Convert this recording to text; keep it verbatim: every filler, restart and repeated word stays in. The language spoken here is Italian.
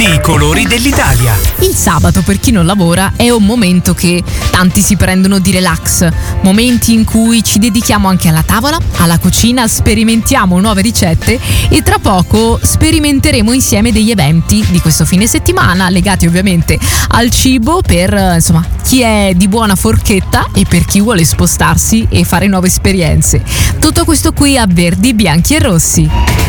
tutti i colori dell'Italia. Il sabato, per chi non lavora, è un momento che tanti si prendono di relax, momenti in cui ci dedichiamo anche alla tavola, alla cucina, sperimentiamo nuove ricette e tra poco sperimenteremo insieme degli eventi di questo fine settimana legati ovviamente al cibo per insomma chi è di buona forchetta e per chi vuole spostarsi e fare nuove esperienze. Tutto questo qui a Verdi, Bianchi e Rossi.